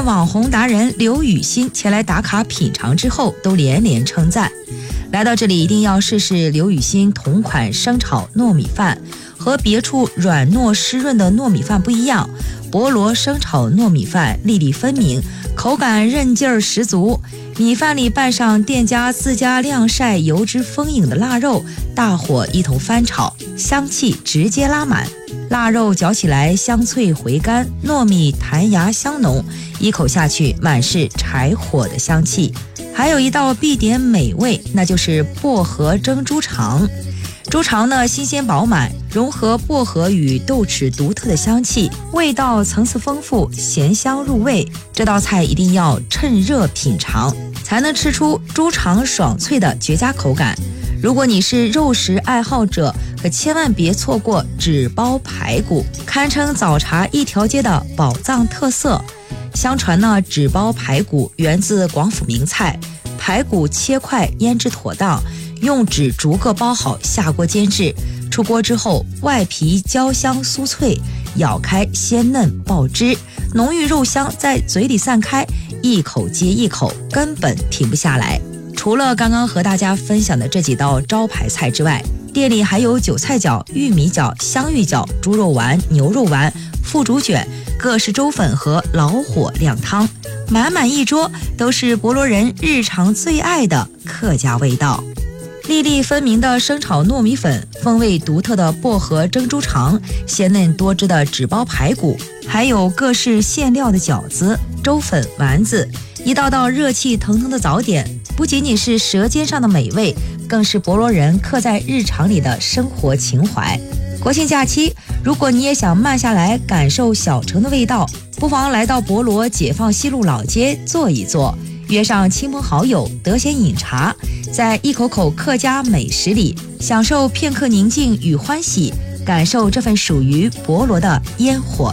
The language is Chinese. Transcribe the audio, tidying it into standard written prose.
网红达人刘雨欣前来打卡品尝之后，都连连称赞。来到这里一定要试试刘雨欣同款生炒糯米饭，和别处软糯湿润的糯米饭不一样，博罗生炒糯米饭粒粒分明，口感韧劲儿十足。米饭里拌上店家自家晾晒油脂丰盈的腊肉，大火一同翻炒，香气直接拉满。腊肉嚼起来香脆回甘，糯米弹牙香浓，一口下去满是柴火的香气。还有一道必点美味，那就是薄荷蒸猪肠。猪肠呢新鲜饱满，融合薄荷与豆豉独特的香气，味道层次丰富，咸香入味。这道菜一定要趁热品尝，才能吃出猪肠爽脆的绝佳口感。如果你是肉食爱好者，可千万别错过纸包排骨，堪称早茶一条街的宝藏特色。相传呢，纸包排骨源自广府名菜，排骨切块腌制妥当，用纸逐个包好下锅煎制，出锅之后外皮焦香酥脆，咬开鲜嫩爆汁，浓郁肉香在嘴里散开，一口接一口，根本停不下来。除了刚刚和大家分享的这几道招牌菜之外，店里还有韭菜饺、玉米饺、香芋饺、猪肉丸、牛肉丸、腐竹卷、各式粥粉和老火靓汤，满满一桌都是博罗人日常最爱的客家味道。粒粒分明的生炒糯米粉，风味独特的薄荷蒸猪肠，鲜嫩多汁的纸包排骨，还有各式馅料的饺子、粥粉、丸子，一道道热气腾腾的早点，不仅仅是舌尖上的美味，更是博罗人刻在日常里的生活情怀。国庆假期，如果你也想慢下来感受小城的味道，不妨来到博罗解放西路老街坐一坐，约上亲朋好友得闲饮茶，在一口口客家美食里享受片刻宁静与欢喜，感受这份属于博罗的烟火